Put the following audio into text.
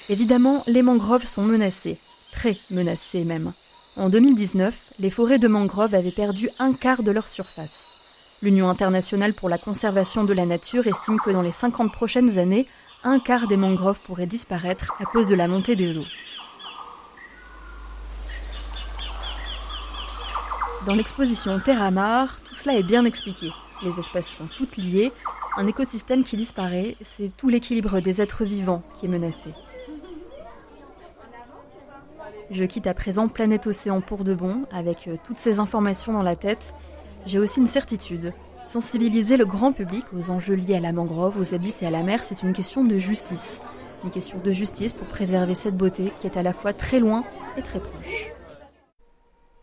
Évidemment, les mangroves sont menacées, très menacées même. En 2019, les forêts de mangroves avaient perdu un quart de leur surface. L'Union internationale pour la conservation de la nature estime que dans les 50 prochaines années, un quart des mangroves pourrait disparaître à cause de la montée des eaux. Dans l'exposition Terra-Mar, tout cela est bien expliqué. Les espèces sont toutes liées. Un écosystème qui disparaît, c'est tout l'équilibre des êtres vivants qui est menacé. Je quitte à présent Planète Océan pour de bon, avec toutes ces informations dans la tête. J'ai aussi une certitude. Sensibiliser le grand public aux enjeux liés à la mangrove, aux abysses et à la mer, c'est une question de justice. Une question de justice pour préserver cette beauté qui est à la fois très loin et très proche.